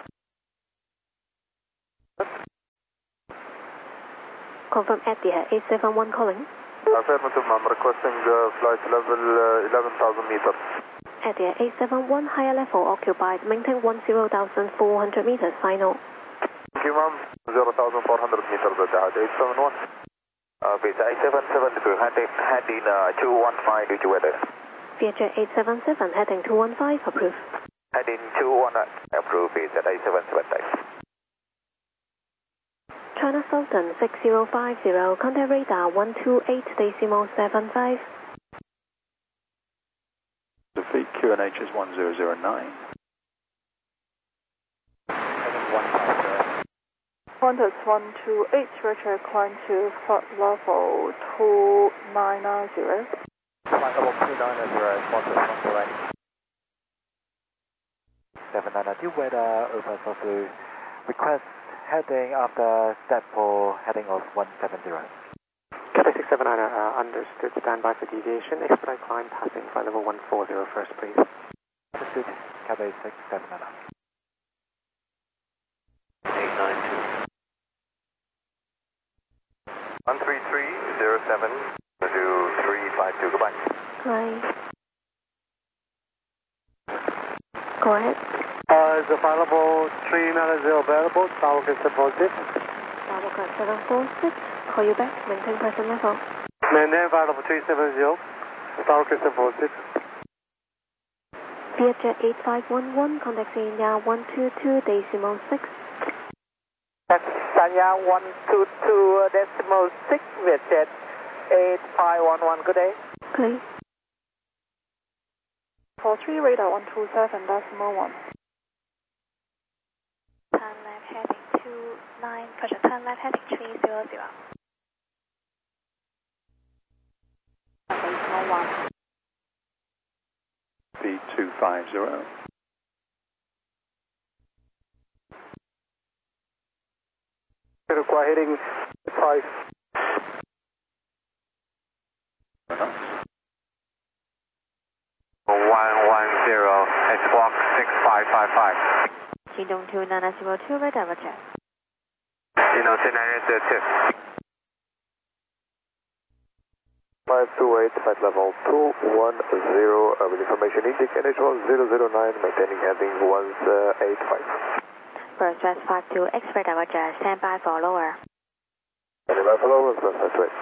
Confirm Etihad eight seven one calling. Affirmative, I'm requesting uh, flight level uh, eleven thousand meters. Etihad eight seven one, higher level occupied, maintain ten thousand four hundred meters, final. Thank you, ma'am. zero thousand four hundred meters, Etihad eight seven one. Uh, Visa eight seven seven, heading, heading uh, two one five due to weather. Vietjet eight seven seven, heading two one five, approved. Heading two one, approved, Visa eight seven seven, thanks. China Southern six zero five zero, contact radar one two eight decimal seven five. The feet Q N H is one zero zero nine. Qantas one two eight, Richard, climb to flight level two nine nine zero. Flight level two nine nine zero, Qantas one two eight. seven nine nine, weather, over for blue. Request heading after Stepford, heading of one seven zero. Cathay six seven nine, uh, understood, standby for deviation, expedite climb passing flight level one four zero first, please. Understood, Cathay six seven nine. eight nine two. one three three zero seven, do three five two, goodbye. Right. Go ahead. Uh, is available three nine zero available, Tower Crystal positive. Tower Crystal seven four six, call you back, maintain present level. Maintain available three seven zero, Tower Crystal positive. Vietjet eight five one one, contact Sanya one two two decimal six. Sanya one two two decimal six, Vietjet eight five one one, good day. Clear. four three, radar one two seven decimal one. Turn left heading two nine, pressure turn left heading three zero zero. Decimal one. B two five zero. Require heading five. one one zero, it's walk six five five five. Qingdong two nine zero two, radar roger. Qingdong two nine zero two. five two eight, flight level two one zero, uh, with information indicated N H one zero zero nine, maintaining heading one eight five. First West five two X, radar roger, stand by for lower. Standing by for lower, first West right.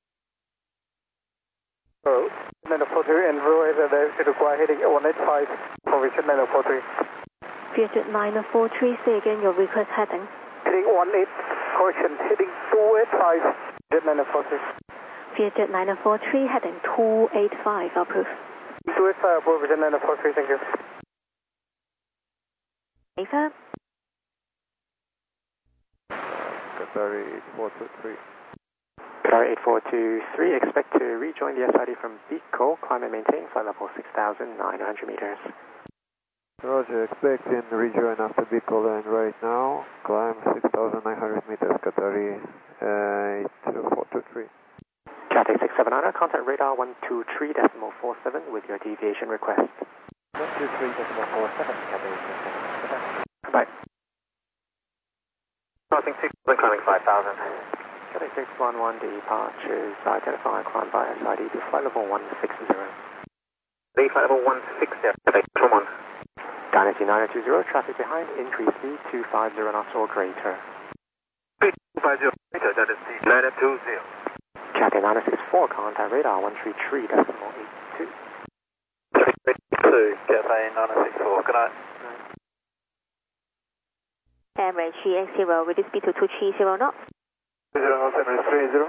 Oh, nine four three and zero eight, it require heading one eight five, formation nine four three. Vietjet nine four three, say again your request heading. Heading one eight, correction, heading two eight five, Jet nine four three. Vietjet nine four three, heading two eight five, approved. two eight five, approved, Jet nine four three, thank you. Ava? Qatari eight four two three. Qatari eight four two three, expect to rejoin the S I D from Biko, climb and maintain flight level six thousand nine hundred meters. Roger, expecting rejoin after Biko land right now, climb six thousand nine hundred meters, Qatari uh, eight four two three. Cathay six seven nine, contact radar one two three decimal four seven with your deviation request. one two three decimal four seven, Cathay six seven nine. Goodbye. Crossing six, climbing five thousand. Cathay six one one, departures identified, climb by S I D to flight level one six zero. Lead flight level one six zero, Cathay one one. Dynasty nine two zero, traffic behind, increase speed two five zero knots or greater. Speed two five zero, greater, that is speed nine two zero. Cathay nine six four, contact radar one three three decimal eight two. two, Cathay nine six four, good night. Emirates three X zero, reduce speed to two three zero knots. zero knots, Emirates three zero.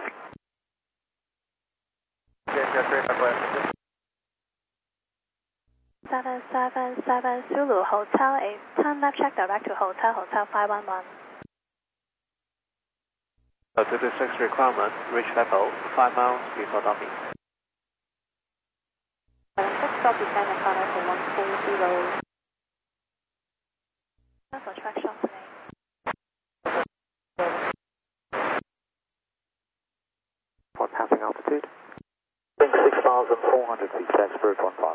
seven seven seven Zulu Hotel eight, turn left check direct to Hotel, Hotel five one one. Altitude six requirement, reach level five miles before docking. seven six, stop descend and corner to one four zero. For track shortening. For passing altitude. altitude? six thousand four hundred feet, taxi Spirit one five.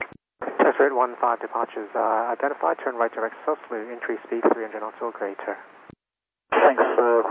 Taxi Spirit one five, departures uh, identified, turn right direct south, increase speed three hundred knots or greater.